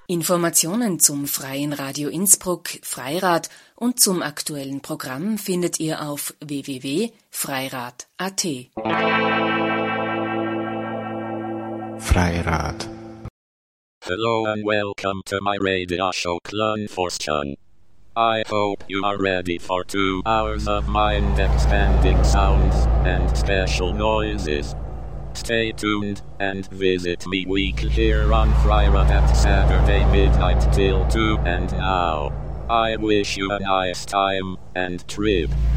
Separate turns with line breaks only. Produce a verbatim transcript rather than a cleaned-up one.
Informationen zum Freien Radio Innsbruck Freirad und zum aktuellen Programm findet ihr auf w w w punkt freirad punkt a t.
Freirad.
Hello and welcome to my radio show Clonforschen. I hope you are ready for two hours of mind-expanding sounds and special noises. Stay tuned and visit me weekly here on Freirad at Saturday midnight till two, and now I wish you a nice time and trip.